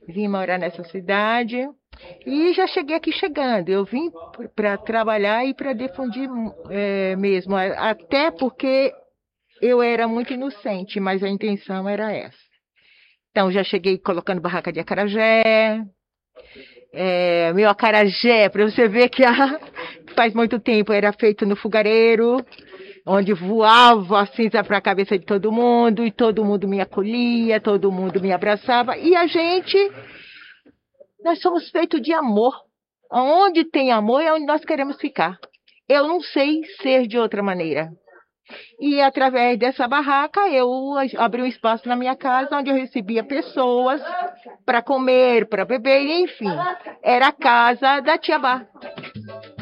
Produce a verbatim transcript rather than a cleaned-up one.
vim morar nessa cidade e já cheguei aqui chegando. Eu vim para trabalhar e para difundir é, mesmo, até porque eu era muito inocente, mas a intenção era essa. Então já cheguei colocando barraca de acarajé, é, meu acarajé, para você ver que a, faz muito tempo era feito no fogareiro, onde voava a cinza para a cabeça de todo mundo, e todo mundo me acolhia, todo mundo me abraçava, e a gente, nós somos feitos de amor. Onde tem amor é onde nós queremos ficar. Eu não sei ser de outra maneira. E através dessa barraca eu abri um espaço na minha casa onde eu recebia pessoas para comer, para beber, enfim. Era a casa da Tia Bá.